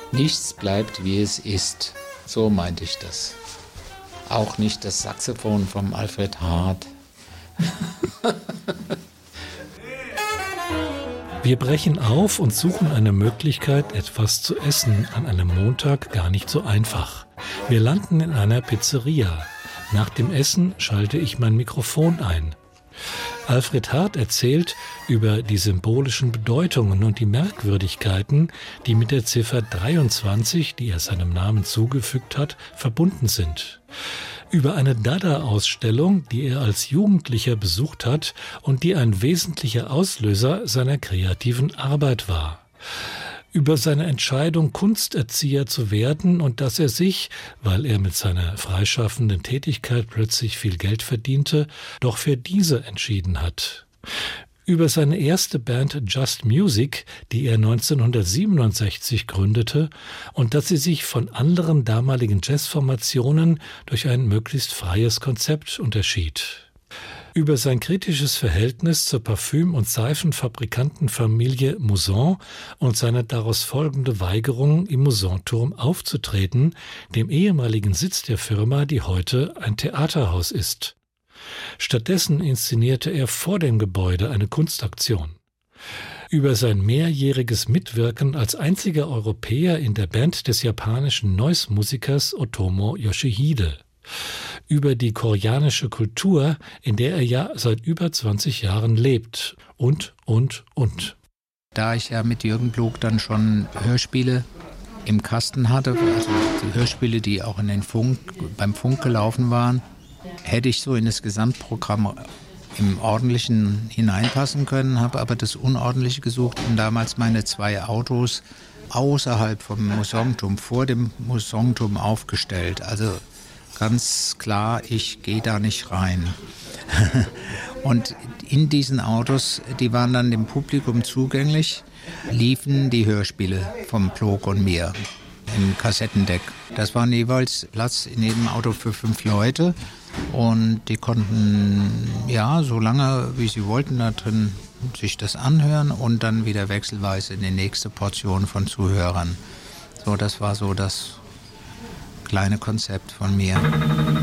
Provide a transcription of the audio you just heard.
Nichts bleibt, wie es ist. So meinte ich das. Auch nicht das Saxophon vom Alfred Hart. Wir brechen auf und suchen eine Möglichkeit, etwas zu essen, an einem Montag gar nicht so einfach. Wir landen in einer Pizzeria. Nach dem Essen schalte ich mein Mikrofon ein. Alfred Hart erzählt über die symbolischen Bedeutungen und die Merkwürdigkeiten, die mit der Ziffer 23, die er seinem Namen zugefügt hat, verbunden sind. Über eine Dada-Ausstellung, die er als Jugendlicher besucht hat und die ein wesentlicher Auslöser seiner kreativen Arbeit war. Über seine Entscheidung, Kunsterzieher zu werden und dass er sich, weil er mit seiner freischaffenden Tätigkeit plötzlich viel Geld verdiente, doch für diese entschieden hat. Über seine erste Band Just Music, die er 1967 gründete, und dass sie sich von anderen damaligen Jazzformationen durch ein möglichst freies Konzept unterschied. Über sein kritisches Verhältnis zur Parfüm- und Seifenfabrikantenfamilie Mousson und seine daraus folgende Weigerung, im Mousson-Turm aufzutreten, dem ehemaligen Sitz der Firma, die heute ein Theaterhaus ist. Stattdessen inszenierte er vor dem Gebäude eine Kunstaktion. Über sein mehrjähriges Mitwirken als einziger Europäer in der Band des japanischen Noise-Musikers Otomo Yoshihide. Über die koreanische Kultur, in der er ja seit über 20 Jahren lebt. Und. Da ich ja mit Jürgen Blog dann schon Hörspiele im Kasten hatte, also die Hörspiele, die auch in den beim Funk gelaufen waren, hätte ich so in das Gesamtprogramm im Ordentlichen hineinpassen können, habe aber das Unordentliche gesucht und damals meine 2 Autos außerhalb vom Mousson-Turm, vor dem Mousson-Turm aufgestellt. Also ganz klar, ich gehe da nicht rein. Und in diesen Autos, die waren dann dem Publikum zugänglich, liefen die Hörspiele vom Blog und mir im Kassettendeck. Das waren jeweils Platz in jedem Auto für 5 Leute und die konnten, ja, so lange wie sie wollten, da drin sich das anhören und dann wieder wechselweise in die nächste Portion von Zuhörern. So, das war so das kleine Konzept von mir.